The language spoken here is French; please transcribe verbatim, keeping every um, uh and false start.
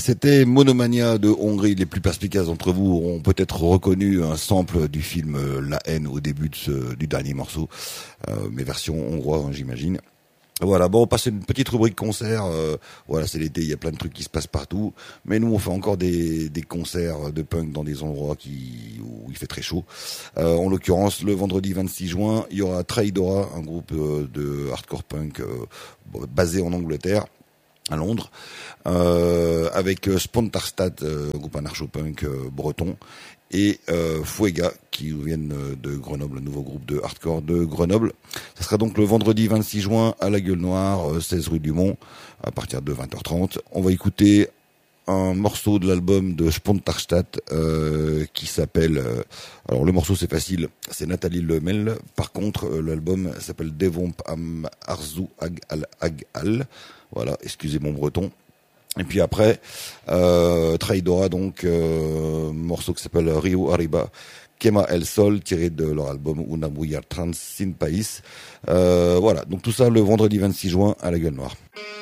c'était Monomania de Hongrie. Les plus perspicaces d'entre vous auront peut-être reconnu un sample du film La haine au début de ce, du dernier morceau, euh, mais version hongrois, hein, j'imagine. Voilà, bon, on passe une petite rubrique concert. Euh, voilà, c'est l'été, il y a plein de trucs qui se passent partout. Mais nous, on fait encore des, des concerts de punk dans des endroits qui, où il fait très chaud. Euh, en l'occurrence, le vendredi vingt-six juin, il y aura Traidora, un groupe euh, de hardcore punk euh, basé en Angleterre, à Londres, euh, avec euh, Spontarstad, euh, groupe anarcho-punk euh, breton, et euh, Fuega, qui nous viennent de Grenoble, le nouveau groupe de hardcore de Grenoble. Ça sera donc le vendredi vingt-six juin à la Gueule Noire, euh, seize rue du Mont, à partir de vingt heures trente. On va écouter un morceau de l'album de Spontarstad euh, qui s'appelle... Euh, alors le morceau c'est facile, c'est Nathalie Lemel. Par contre, euh, l'album s'appelle Devomp am Arzu Ag Al Ag Al. Voilà, excusez mon breton. Et puis après, euh, Traidora, donc, euh, morceau qui s'appelle Rio Arriba, Quema El Sol, tiré de leur album Una Mujer Trans Sin País. Euh, voilà, donc tout ça le vendredi vingt-six juin à la Gueule Noire.